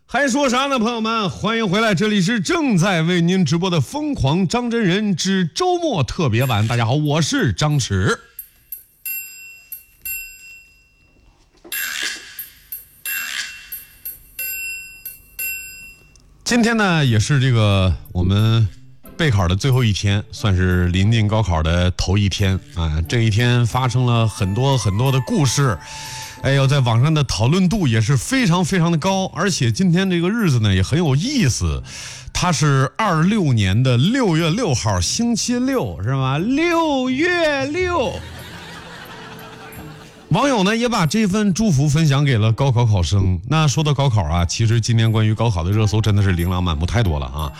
还说啥呢，朋友们，欢迎回来，这里是正在为您直播的疯狂张真人之周末特别版。大家好，我是张弛。今天呢，也是这个我们备考的最后一天，算是临近高考的头一天啊。这一天发生了很多的故事。哎呦，在网上的讨论度也是非常的高，而且今天这个日子呢也很有意思，它是26年的6月6号，星期六，是吧？6月6。网友呢也把这份祝福分享给了高考考生。那说到高考啊，其实今年关于高考的热搜真的是琳琅满目，太多了啊。